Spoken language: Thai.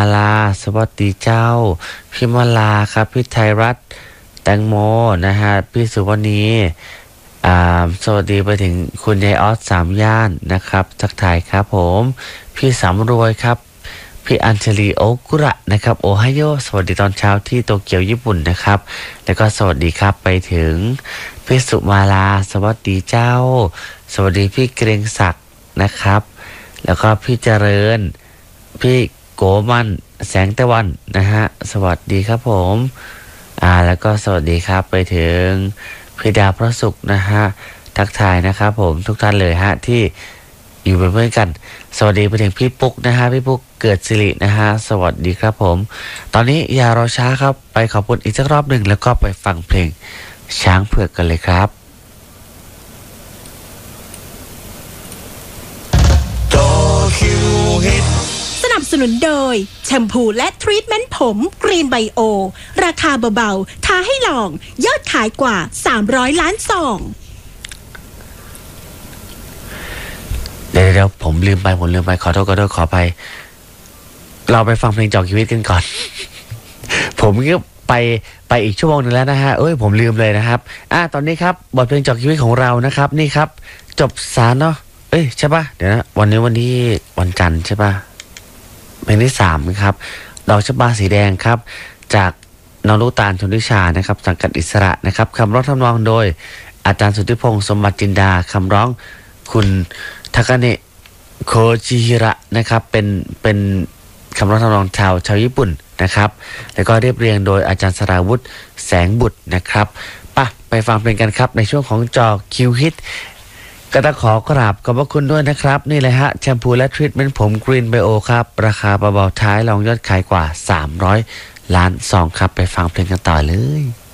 ลาสวัสดีเจ้าพี่มาลาครับพี่ไทยรัฐแตงโมนะฮะพี่สุวรรณีสวัสดีไปถึงคุณยายออสสามย่านนะครับทักทายครับผมพี่สำรวยครับพี่อัญชลีโอกุระนะครับโอไฮโอสวัสดีตอนเช้าที่โตเกียวญี่ปุ่นนะครับแล้วก็สวัสดีครับไปถึงพี่สุมาลาสวัสดีเจ้าสวัสดีพี่เกรงศักดิ์นะครับแล้วก็พี่เจริญพี่โกมันแสงตะวันนะฮะสวัสดีครับผมแล้วก็สวัสดีครับไปถึงพี่ดาวพระศุกร์นะฮะทักทายนะครับผมทุกท่านเลยฮะที่อยู่เป็นเพื่อนกันสวัสดีไปถึงพี่ปุ๊กนะฮะพี่ปุ๊กเกิดสิรินะฮะสวัสดีครับผมตอนนี้อย่ารอช้าครับไปขอบคุณอีกสักรอบหนึ่งแล้วก็ไปฟังเพลงช้างเผือกกันเลยครับสนับสนุนโดยแชมพูและทรีทเมนต์ผมกรีนไบโอราคาเบาๆท้าให้ลองยอดขายกว่า300 ล้านซองเดี๋ยวผมลืมไปขอโทษขอไปเราไปฟังเพลงจอกชีวิตกันก่อน ผมก็ไปอีกชั่วโมงนึงแล้วนะฮะผมลืมเลยนะครับตอนนี้ครับบทเพลงจอกชีวิตของเรานะครับนี่ครับจบสารเนาะใช่ป่ะเดี๋ยวนะวันนี้วันจันทร์ใช่ป่ะเพลงที่3ครับดอกชบาสีแดงครับจากน้องลูกตาลชนทิชานะครับสังกัดอิสระนะครับคำร้องทำนองโดยอาจารย์สุทธิพงศ์สมบัติจินดาคำร้องคุณทากาเนะโคจิฮิระนะครับเป็นคำร้องทำนองชาวญี่ปุ่นนะครับแล้วก็เรียบเรียงโดยอาจารย์สราวุธแสงบุตรนะครับไปฟังเพลงกันครับในช่วงของจอคิวฮิตก็ต้องขอกราบขอบพระคุณด้วยนะครับนี่เลยฮะแชมพูและทรีทเมนต์ผมกรีนไบโอครับราคาเบาๆท้ายรองยอดขายกว่า300 ล้านซองครับไปฟังเพลงกันต่อเลย